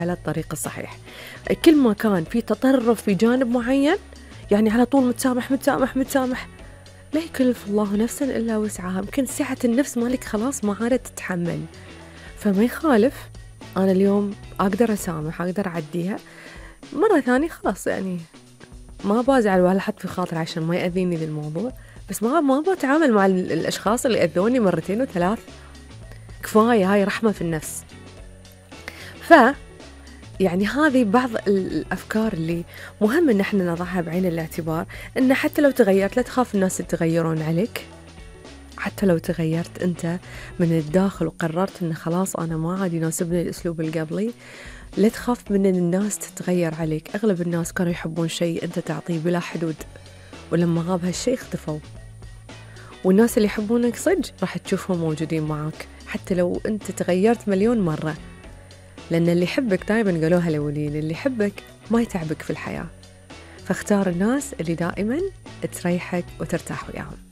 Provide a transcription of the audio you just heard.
على الطريق الصحيح. كل ما كان في تطرف في جانب معين، يعني على طول متسامح متسامح متسامح، لا يكلف الله نفسا إلا وسعها. يمكن سعة النفس مالك خلاص ما عادت تتحمل، فما يخالف أنا اليوم أقدر أسامح، أقدر أعديها. مرة ثانية خلاص يعني ما بازعل ولا حط في خاطر عشان ما يأذيني للموضوع، بس ما بتعامل مع الأشخاص اللي أذوني مرتين وثلاث. كفاية، هاي رحمة في النفس. يعني هذه بعض الأفكار اللي مهم إن احنا نضعها بعين الاعتبار، إن حتى لو تغيرت لا تخاف الناس يتغيرون عليك. حتى لو تغيرت أنت من الداخل وقررت إن خلاص أنا ما عاد يناسبني الأسلوب القبلي، لا تخاف من إن الناس تتغير عليك. أغلب الناس كانوا يحبون شيء أنت تعطيه بلا حدود، ولما غاب هالشيء اختفوا. والناس اللي يحبونك صدق راح تشوفهم موجودين معاك حتى لو أنت تغيرت مليون مرة، لأن اللي يحبك دائما قالوها الأولين، اللي يحبك ما يتعبك في الحياة. فاختار الناس اللي دائما تريحك وترتاح وياهم.